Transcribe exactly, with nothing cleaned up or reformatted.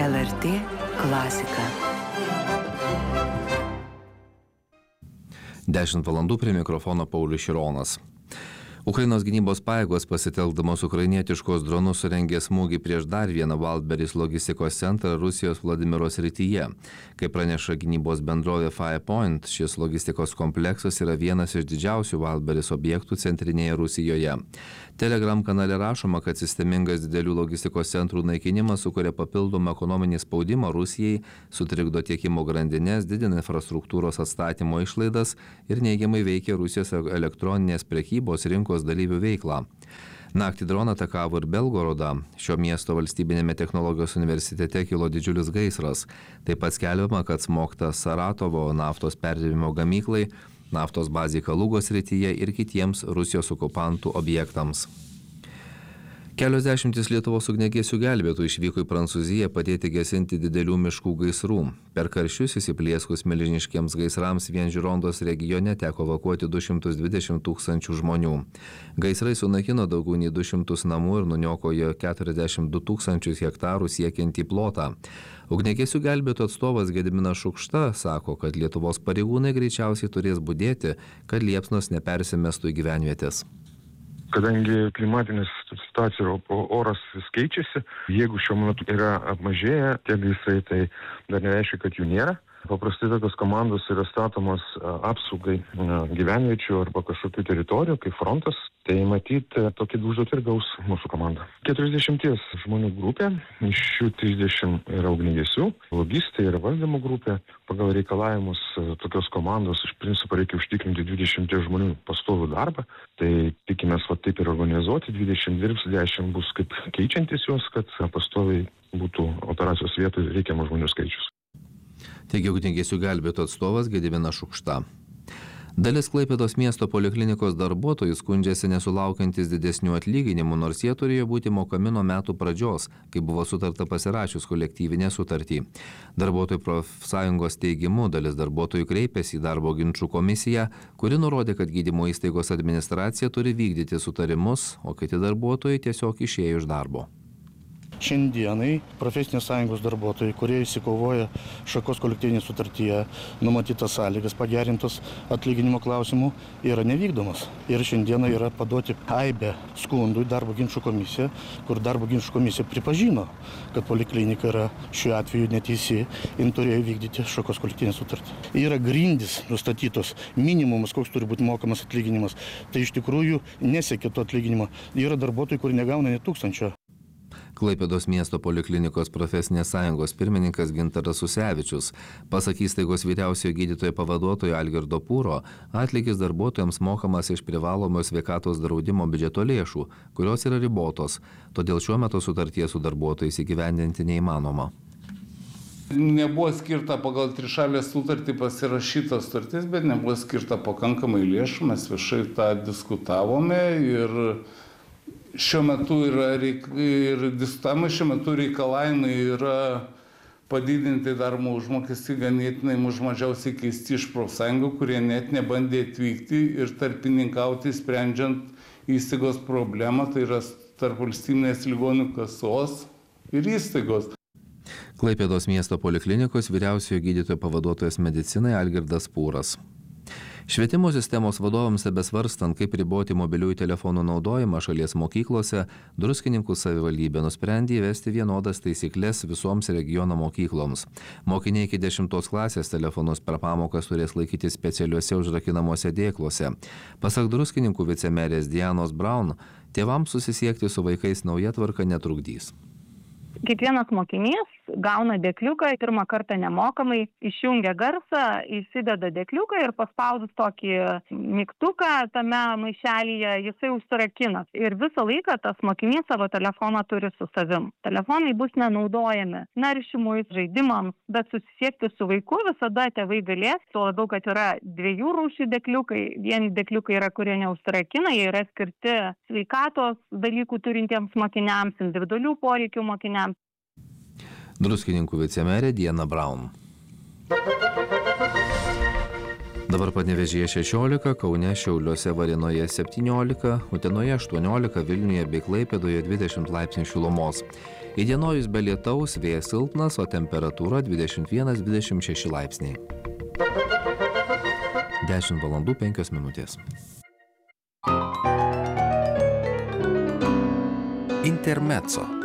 L R T klasika. dešimt valandų prie mikrofono Paulius Šironas. Ukrainos gynybos pajėgos pasitelkdamos ukrainietiškos dronus surengė smūgį prieš dar vieną Wildberries logistikos centrą Rusijos Vladimiro srityje. Kaip praneša gynybos bendrovė Firepoint, šis logistikos kompleksas yra vienas iš didžiausių Wildberries objektų centrinėje Rusijoje. Telegram kanale rašoma, kad sistemingas didelių logistikos centrų naikinimas sukuria papildomą ekonominį spaudimą Rusijai, sutrikdo tiekimo grandinės, didina infrastruktūros atstatymo išlaidas ir neigiamai veikia Rusijos elektroninės prekybos rinkos dalyvių veiklą. Naktį droną atakavo ir Belgorodą. Šio miesto valstybinėme technologijos universitete kilo didžiulis gaisras. Taip pat skelbiama, kad smogta Saratovo naftos perdirbimo gamyklai, naftos bazei Kalugos srityje ir kitiems Rusijos okupantų objektams. Kelios dešimtys Lietuvos ugniagesių gelbėtojų išvyko į Prancūziją padėti gesinti didelių miškų gaisrų. Per karščius įsiplieskus milžiniškiems gaisrams vien Žirondos regione teko evakuoti du šimtus dvidešimt tūkstančių žmonių. Gaisrai sunaikino daugiau nei du šimtus namų ir nuniokojo keturiasdešimt du tūkstančius hektarų siekiantį plotą. Ugniagesių gelbėtojų atstovas Gediminas Šukšta sako, kad Lietuvos pareigūnai greičiausiai turės budėti, kad liepsnos nepersimestų į gyvenvietės. Kadangi klimatinės situacija ir oras keičiasi, jeigu šiuo metu yra apmažėję tie gaisrai, tai dar nereiškia, kad jų nėra. Paprastai tokios komandos yra statomos apsaugai gyvenviečių arba kažkokių teritorijų, kaip frontas. Tai matyti tokį užduotį ir gaus mūsų komanda. keturiasdešimties žmonių grupė, iš jų trisdešimt yra ugniagesių, logistai ir valdymo grupė. Pagal reikalavimus tokios komandos iš principo reikia užtikrinti dvidešimties žmonių pastovų darbą. Tai tikimės va taip ir organizuoti, dvidešimt dirbs, dešimt bus kaip keičiantis juos, kad pastoviai būtų operacijos vietoje reikiamas žmonių skaičius. Teigė ugniagesių gelbėtojų atstovas Gediminas Šukšta. Dalis Klaipėdos miesto poliklinikos darbuotojų skundžiasi nesulaukiantis didesnių atlyginimų, nors jie turėjo būti mokami nuo metų pradžios, kai buvo sutarta pasirašius kolektyvinę sutartį. Darbuotojų profsąjungos teigimu dalis darbuotojų kreipėsi į darbo ginčų komisiją, kuri nurodė, kad gydymo įstaigos administracija turi vykdyti sutarimus, o kiti darbuotojai tiesiog išėjo iš darbo. Šiandienai profesinės sąjungos darbuotojai, kurie įsikovoja šakos kolektyvinėje sutartyje numatytas sąlygas pagerintos atlyginimo klausimų, yra nevykdomas. Ir šiandieną yra paduoti aibę skundų į darbo ginčų komisiją, kur darbo ginčų komisija pripažino, kad poliklinika yra šiuo atveju neteisi ir turėjo vykdyti šakos kolektyvinę sutartį. Yra grindys nustatytos, minimumas, koks turi būti mokamas atlyginimas. Tai iš tikrųjų nesiekia to atlyginimo. Yra darbuotojai, kurie negauna net tūkstančio. Klaipėdos miesto poliklinikos profesinės sąjungos pirmininkas Gintaras Usevičius. Pasak įstaigos vyriausiojo gydytojo pavaduotojo Algirdo Pūro, atlygis darbuotojams mokamas iš privalomojo sveikatos draudimo biudžeto lėšų, kurios yra ribotos, todėl šiuo metu sutarties su darbuotojais įgyvendinti neįmanoma. Nebuvo skirta pagal trišalę sutartį pasirašyta sutartis, bet nebuvo skirta pakankamai lėšų, mes viešai tą diskutavome ir Šiuo metu yra reik, ir diskutavimai, šiuo metu reikalavimai yra padidinti darbo užmokestį ganėtinai už mažiausiai keisti iš profsąjungų, kurie net nebandė atvykti ir tarpininkauti sprendžiant įstaigos problemą, tai yra tarp valstybinės ligonių kasos ir įstaigos. Klaipėdos miesto poliklinikos vyriausiojo gydytojo pavaduotojas medicinai Algirdas Pūras. Švietimo sistemos vadovams besvarstant, kaip riboti mobiliųjų telefonų naudojimą šalies mokyklose, Druskininkų savivaldybė nusprendė įvesti vienodas taisyklės visoms regiono mokykloms. Mokiniai iki dešimtos klasės telefonus per pamokas turės laikyti specialiuose užrakinamuose dėkluose. Pasak Druskininkų vicemerės Dianos Braun, tėvams susisiekti su vaikais nauja tvarka netrukdys. Kiekvienas mokinys gauna dėkliuką pirmą kartą nemokamai, išjungia garsą, įsideda dėkliuką ir paspaudus tokį mygtuką tame maišelyje jisai užsirakina. Ir visą laiką tas mokinys savo telefoną turi su savim. Telefonai bus nenaudojami naršymui, žaidimams, bet susisiekti su vaiku visada tėvai galės, tuo labiau, kad yra dviejų rūšių dėkliukai. Vieni dėkliukai yra, kurie neužsirakina, jie yra skirti sveikatos dalykų turintiems mokiniams, individualių poreikių mokiniams. Druskininkų vicemerė Diana Braun. Dabar Panevėžyje šešiolika, Kaune, Šiauliuose, Varėnoje septyniolika, Utenoje aštuoniolika, Vilniuje bei Klaipėdoje dvidešimt laipsnių šilumos. Įdienojus be lietaus, vėjas silpnas, o temperatūra dvidešimt vienas dvidešimt šeši laipsniai. dešimt valandų penkios minutės. Intermezzo.